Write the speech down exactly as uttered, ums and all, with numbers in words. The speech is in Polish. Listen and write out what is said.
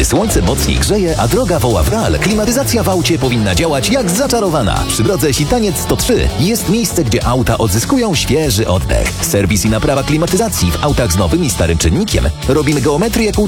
Kiedy słońce mocniej grzeje, a droga woła w real, klimatyzacja w aucie powinna działać jak zaczarowana. Przy drodze Sitaniec sto trzy jest miejsce, gdzie auta odzyskują świeży oddech. Serwis i naprawa klimatyzacji w autach z nowym i starym czynnikiem. Robimy geometrię kół